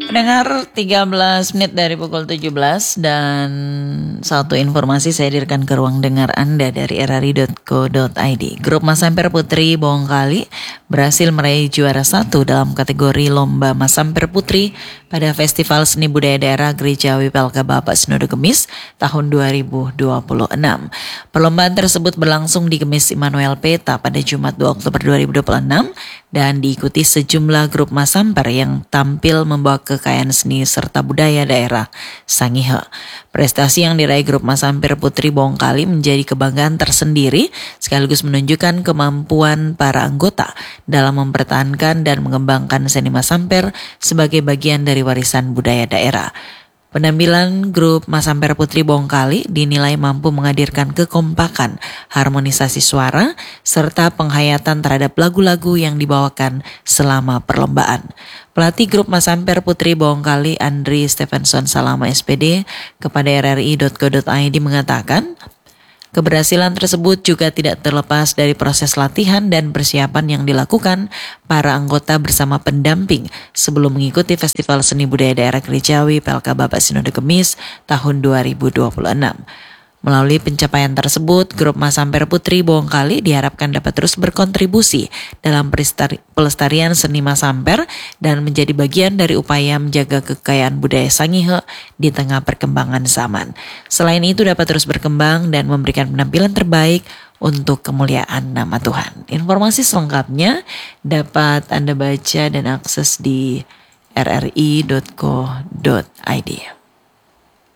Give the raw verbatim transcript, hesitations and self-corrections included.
Pendengar, tiga belas menit dari pukul tujuh belas dan satu informasi saya hadirkan ke ruang dengar Anda dari r r i dot co dot i d. Grup Masamper Putri Bohongkali berhasil meraih juara satu dalam kategori Lomba Masamper Putri pada Festival Seni Budaya Daerah Gerejawi Pelka Bapak Sinodo Kemis tahun dua ribu dua puluh enam. Perlombaan tersebut berlangsung di Gemis Immanuel Peta pada Jumat dua Oktober dua ribu dua puluh enam dan diikuti sejumlah grup Masamper yang tampil membawa kekayaan seni serta budaya daerah Sangihe. Prestasi yang diraih grup Masamper Putri Bohongkali menjadi kebanggaan tersendiri sekaligus menunjukkan kemampuan para anggota dalam mempertahankan dan mengembangkan seni Masamper sebagai bagian dari warisan budaya daerah. Penampilan grup Masamper Putri Bohongkali dinilai mampu menghadirkan kekompakan, harmonisasi suara, serta penghayatan terhadap lagu-lagu yang dibawakan selama perlombaan. Pelatih grup Masamper Putri Bohongkali Andri Stevenson Salama S P D kepada r r i dot co dot i d mengatakan, keberhasilan tersebut juga tidak terlepas dari proses latihan dan persiapan yang dilakukan para anggota bersama pendamping sebelum mengikuti Festival Seni Budaya Daerah Gerejawi Pelka Bapak Sinodo Kemis tahun dua ribu dua puluh enam. Melalui pencapaian tersebut, grup Masamper Putri Bohongkali diharapkan dapat terus berkontribusi dalam pelestarian seni Masamper dan menjadi bagian dari upaya menjaga kekayaan budaya Sangihe di tengah perkembangan zaman. Selain itu dapat terus berkembang dan memberikan penampilan terbaik untuk kemuliaan nama Tuhan. Informasi selengkapnya dapat Anda baca dan akses di r r i dot co dot i d.